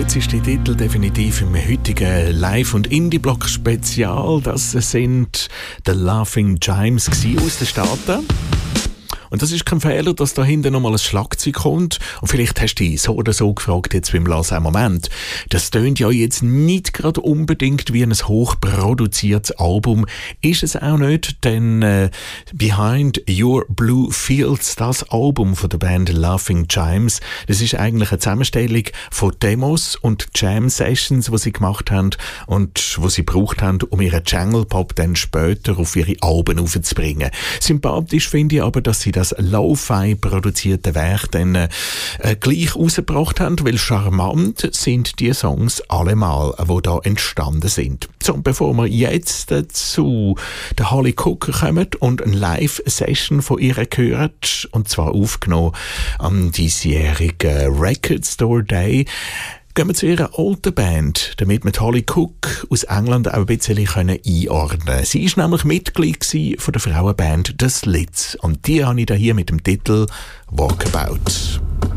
kürzeste Titel definitiv im heutigen Live- und Indie-Block-Spezial. Das sind The Laughing Chimes aus den Staaten. Und das ist kein Fehler, dass da hinten nochmal ein Schlagzeug kommt. Und vielleicht hast du dich so oder so gefragt jetzt beim Hören, Moment, das tönt ja jetzt nicht gerade unbedingt wie ein hochproduziertes Album. Ist es auch nicht, denn Behind Your Blue Fields, das Album von der Band Laughing Chimes, das ist eigentlich eine Zusammenstellung von Demos und Jam-Sessions, die sie gemacht haben und die sie gebraucht haben, um ihren Jungle-Pop dann später auf ihre Alben aufzubringen. Sympathisch finde ich aber, dass sie das Lo-Fi produzierte Werk dann gleich rausgebracht haben, weil charmant sind die Songs allemal, die da entstanden sind. So, bevor wir jetzt zu der Holly Cook kommen und eine Live-Session von ihr hören, und zwar aufgenommen am diesjährigen Record Store Day, gehen wir zu ihrer alten Band, damit wir Holly Cook aus England auch ein bisschen einordnen können. Sie war nämlich Mitglied von der Frauenband The Slits. Und die habe ich hier mit dem Titel Walkabout.